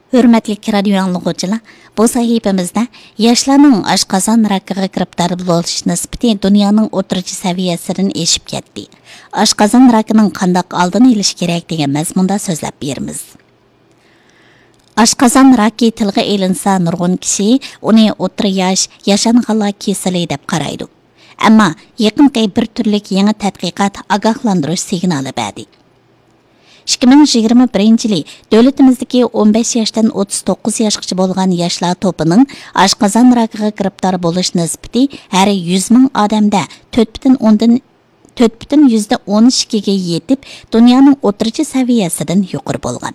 Hürmetli radio anlıqçılar, bu sahifemizde yaşlarning oshqozon rakiga giribdor bo'lish nisbati dunyoning o'rtacha saviyasidan eshib ketdi. Oshqozon rakining qanday oldini olish kerak degan mazmunda so'zlab beramiz. Oshqozon raki tilga elinsa nurg'un kishi uni o'rta yosh yashanganlar kasali deb qaraydi. Ammo yaqinqi bir turlik yangi tadqiqot ogohlantirish signali berdi. 2021 davlatimizdagi 15 yoshdan 39 yoshgacha bo'lgan yoshlar to'pining oshqozon rakiga giribdor bo'lish nisbati har 100 ming odamda 4,12 ga yetib, dunyoning o'rtacha saviyasidan yuqori bo'lgan.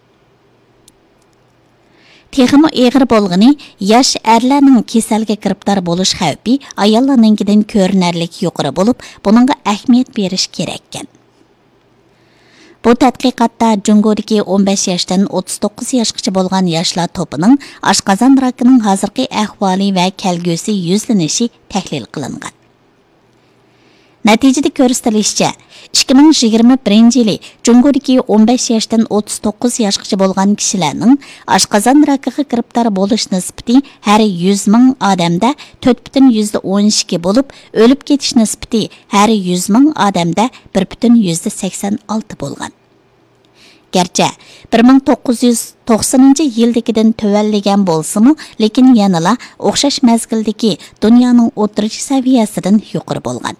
Texmi eg'ir bo'lgani yosh erlarning kasalga giribdor bo'lish xavfi ayollarninkidan ko'rinarli yuqori bo'lib, buningga ahamiyat berish kerak ekan. Bu tadqiqotda Jungodagi 15 yoshdan 39 yoshgacha bo'lgan yoshlar to'pining oshqozon rakining hozirgi ahvoli va kelgusi yuzlanishi tahlil qilingan. Natijada ko'rsatilishicha, 2021 Jungodagi 15 yoshdan 39 yoshgacha bo'lgan kishilarning oshqozon rakiga giribdor bo'lish nisbati har 100 ming odamda 4,12 bo'lib, o'lib ketish nisbati har 100 ming odamda 1,86 bo'lgan. Gerçi 1990-yildagidan tövalligan bo'lsa-mu, lekin yanala o'xshash mazgildagi dunyoning o'rtacha saviyasidan yuqori bo'lgan.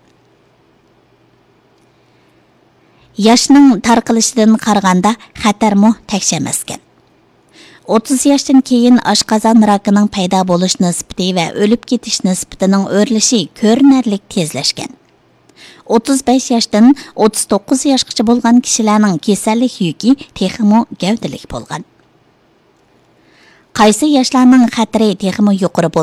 Yoshning tarqilishidan qaraganda xatarmi tekshamaskan. 30 yoshdan keyin oshqozon rakining paydo bo'lish nisbati va o'lib ketish nisbatining o'rlishi ko'rinarli tezlashgan. 35 yoshdan 39 yoshgacha bo'lgan kishilarning kasallik yuki texmo gavdalik bo'lgan. Qaysi yoshlarning xatari texmo yuqori